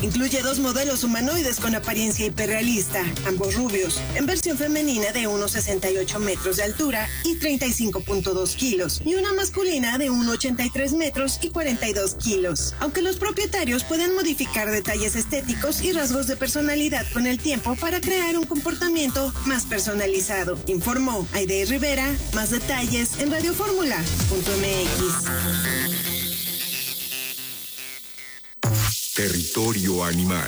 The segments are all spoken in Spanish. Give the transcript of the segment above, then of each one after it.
Incluye 2 modelos humanoides con apariencia hiperrealista, ambos rubios, en versión femenina de 1,68 metros de altura y 35.2 kilos, y una masculina de 1,83 metros y 42 kilos. Aunque los propietarios pueden modificar detalles estéticos y rasgos de personalidad con el tiempo para crear un comportamiento más personalizado, informó Aide Rivera. Más detalles en radioformula.mx. Territorio animal.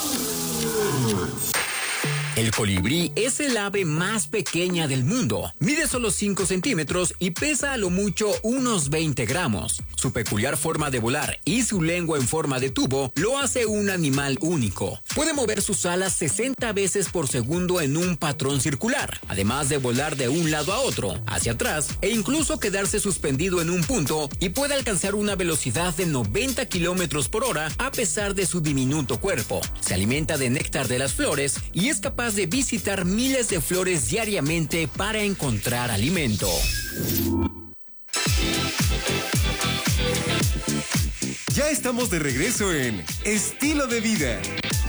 El colibrí es el ave más pequeña del mundo. Mide solo 5 centímetros y pesa a lo mucho unos 20 gramos. Su peculiar forma de volar y su lengua en forma de tubo lo hace un animal único. Puede mover sus alas 60 veces por segundo en un patrón circular, además de volar de un lado a otro, hacia atrás e incluso quedarse suspendido en un punto, y puede alcanzar una velocidad de 90 kilómetros por hora a pesar de su diminuto cuerpo. Se alimenta de néctar de las flores y es capaz de visitar miles de flores diariamente para encontrar alimento. Ya estamos de regreso en Estilo de Vida.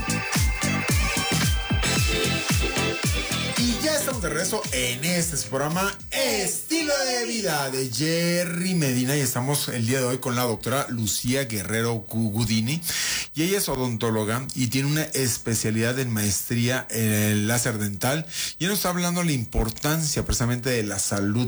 Y ya estamos de regreso en este programa Estilo de Vida de Jerry Medina, y estamos el día de hoy con la doctora Lucía Guerrero Gudini, y ella es odontóloga y tiene una especialidad en maestría en el láser dental, y ella nos está hablando de la importancia precisamente de la salud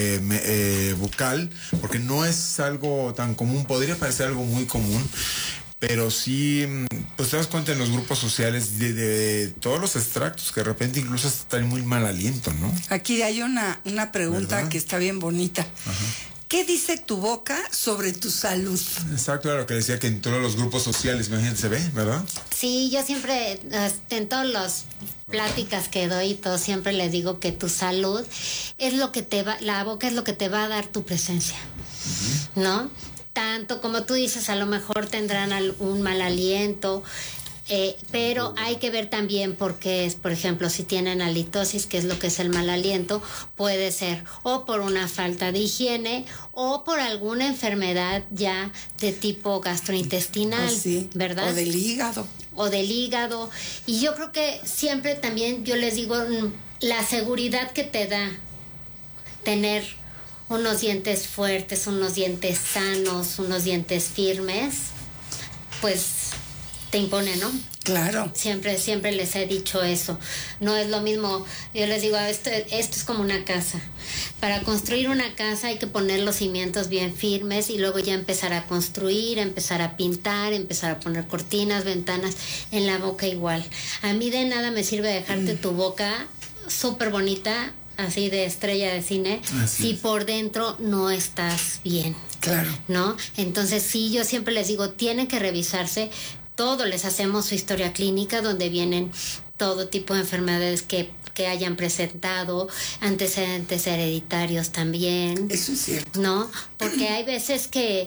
bucal, porque no es algo tan común, podría parecer algo muy común, pero sí, pues te das cuenta en los grupos sociales de todos los extractos que de repente incluso traen muy mal aliento, ¿no? Aquí hay una pregunta, ¿verdad?, que está bien bonita. Ajá. ¿Qué dice tu boca sobre tu salud? Exacto, era lo que decía, que en todos los grupos sociales, imagínate, se ve, ¿verdad? Sí, yo siempre, en todas las pláticas que doy, todo, siempre les digo que tu salud es lo que la boca es lo que te va a dar tu presencia, ¿no? Tanto como tú dices, a lo mejor tendrán un mal aliento, pero hay que ver también por qué es. Por ejemplo, si tienen halitosis, que es lo que es el mal aliento, puede ser o por una falta de higiene o por alguna enfermedad ya de tipo gastrointestinal, sí, ¿verdad? O del hígado. O del hígado. Y yo creo que siempre también yo les digo, la seguridad que te da tener unos dientes fuertes, unos dientes sanos, unos dientes firmes, pues te impone, ¿no? Claro. Siempre les he dicho eso. No es lo mismo, yo les digo, esto es como una casa. Para construir una casa hay que poner los cimientos bien firmes y luego ya empezar a construir, empezar a pintar, empezar a poner cortinas, ventanas. En la boca igual. A mí de nada me sirve dejarte tu boca súper bonita, así de estrella de cine, si por dentro no estás bien. Claro. ¿No? Entonces sí, yo siempre les digo, tienen que revisarse. Todo les hacemos su historia clínica, donde vienen todo tipo de enfermedades que hayan presentado, antecedentes hereditarios también. Eso es cierto. ¿No? Porque hay veces que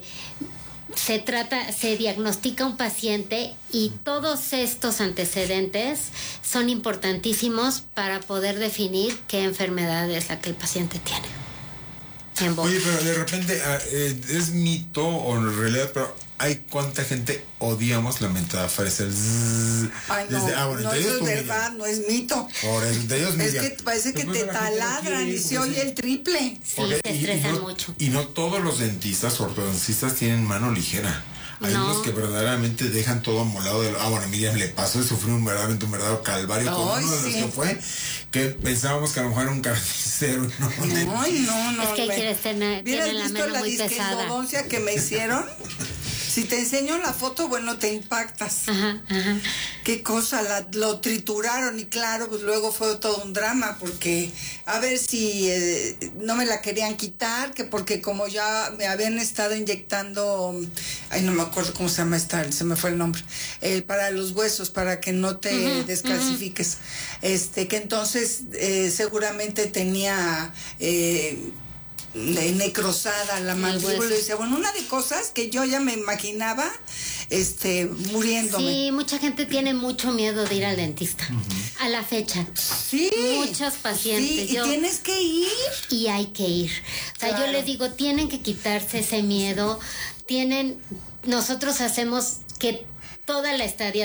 se diagnostica un paciente y todos estos antecedentes son importantísimos para poder definir qué enfermedad es la que el paciente tiene. Oye, pero de repente es mito o en realidad, pero hay cuánta gente odiamos la mentada fresa. Ay, no, no, eso es verdad, no es mito. Por entre ellos, es que parece que te taladran y se oye el triple. Sí, se estresan mucho. Y no todos los dentistas, ortodoncistas tienen mano ligera. Hay unos que verdaderamente dejan todo amolado. Bueno, a Miriam le pasó de sufrir un verdadero calvario con uno de los que fue, que pensábamos que a lo mejor era un carnicero. No. Es que quieres tener la mano muy pesada. ¿Vieras que me hicieron? Si te enseño la foto, bueno, te impactas. Ajá. Qué cosa, lo trituraron y claro, pues luego fue todo un drama porque a ver si no me la querían quitar, que porque como ya me habían estado inyectando, ay, no me acuerdo cómo se llama se me fue el nombre, para los huesos, para que no te descalcifiques. Que entonces seguramente tenía necrosada la mandíbula, y decía, bueno, una de cosas que yo ya me imaginaba muriéndome. Sí, mucha gente tiene mucho miedo de ir al dentista a la fecha. Sí, muchos pacientes. Sí, y tienes que ir. Y hay que ir. O sea, yo les digo, tienen que quitarse ese miedo. Nosotros hacemos que toda la estadía